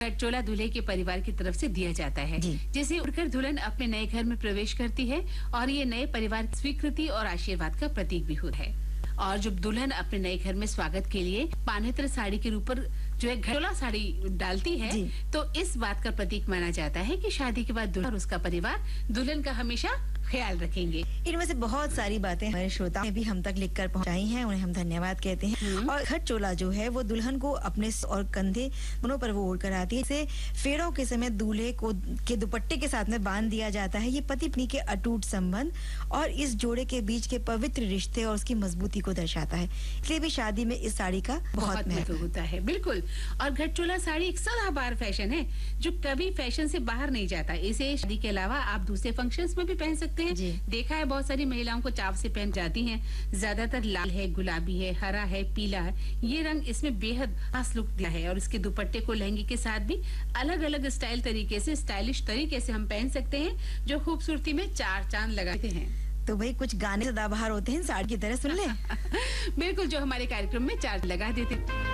घटचोला दूल्हे के परिवार की तरफ से दिया जाता है, जिसे उड़कर दुल्हन अपने नए घर में प्रवेश करती है और ये नए परिवार की स्वीकृति और आशीर्वाद का प्रतीक भी होता है। और जब दुल्हन अपने नए घर में स्वागत के लिए पानेत्र साड़ी के ऊपर जो है घटचोला साड़ी डालती है, तो इस बात का प्रतीक माना जाता है कि शादी के बाद दुल्हन और उसका परिवार दुल्हन का हमेशा ख्याल रखेंगे। इनमें से बहुत सारी बातें हमारे श्रोता ने भी हम तक लिखकर पहुंचाई हैं, उन्हें हम धन्यवाद कहते हैं। और घटचोला जो है वो दुल्हन को अपने और कंधे दोनों पर वो ओढ़कर आती है। इसे फेरों के समय दूल्हे को के दुपट्टे के साथ में बांध दिया जाता है। ये पति पत्नी के अटूट संबंध और इस जोड़े के बीच के पवित्र रिश्ते और उसकी मजबूती को दर्शाता है। इसलिए भी शादी में इस साड़ी का बहुत महत्व होता है। बिल्कुल। और घटचोला साड़ी एक सदाबहार फैशन है जो कभी फैशन से बाहर नहीं जाता। इसे शादी के अलावा आप दूसरे फंक्शंस में भी पहन सकते हैं। देखा है बहुत सारी महिलाओं को चाव से पहन जाती हैं। ज्यादातर लाल है, गुलाबी है, हरा है, पीला है। ये रंग इसमें बेहद खास लुक दिया है और इसके दुपट्टे को लहंगे के साथ भी अलग अलग स्टाइलिश तरीके से हम पहन सकते हैं, जो खूबसूरती में चार चांद लगाते हैं। तो भाई कुछ गाने सदाबहार होते हैं साड़ी की तरह, सुन ले। बिल्कुल, जो हमारे कार्यक्रम में चार लगा देते हैं।